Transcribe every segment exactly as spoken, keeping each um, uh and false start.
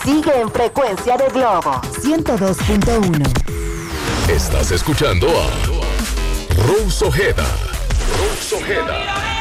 Sigue en Frecuencia de Globo ciento dos punto uno. Estás escuchando a Rose Ojeda. Rose Ojeda.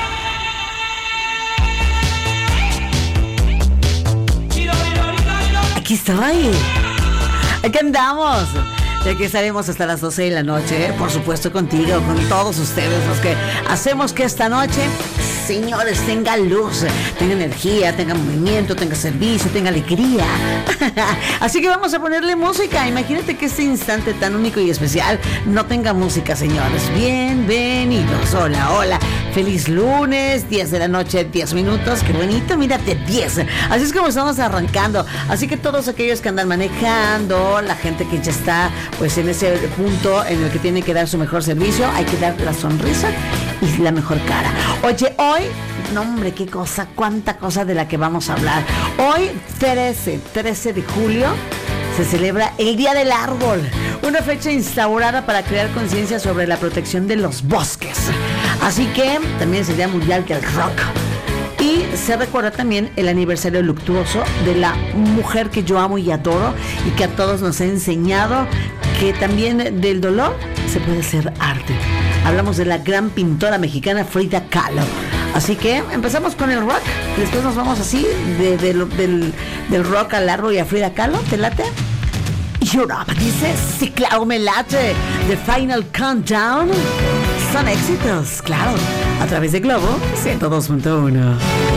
Aquí estoy. Aquí andamos. Y aquí estaremos hasta las doce de la noche, ¿eh? Por supuesto contigo, con todos ustedes, los que hacemos que esta noche, señores, tenga luz, tenga energía, tenga movimiento, tenga servicio, tenga alegría. Así que vamos a ponerle música. Imagínate que este instante tan único y especial no tenga música, señores. Bienvenidos. Hola, hola. Feliz lunes, diez de la noche, diez minutos. Qué bonito, mírate, diez. Así es como estamos arrancando. Así que todos aquellos que andan manejando, la gente que ya está pues en ese punto en el que tiene que dar su mejor servicio, hay que dar la sonrisa y la mejor cara. Oye, hoy, no hombre, qué cosa, cuánta cosa de la que vamos a hablar. Hoy, trece de julio, se celebra el Día del Árbol, una fecha instaurada para crear conciencia sobre la protección de los bosques. Así que también es el Día Mundial del Rock. Y se recuerda también el aniversario luctuoso de la mujer que yo amo y adoro y que a todos nos ha enseñado que también del dolor se puede hacer arte. Hablamos de la gran pintora mexicana Frida Kahlo. Así que empezamos con el rock y después nos vamos así de, de, de, del, del rock al árbol y a Frida Kahlo. ¿Te late? Europe dice, sí, claro, me late. The Final Countdown. Son éxitos, claro, a través de Globo ciento dos punto uno.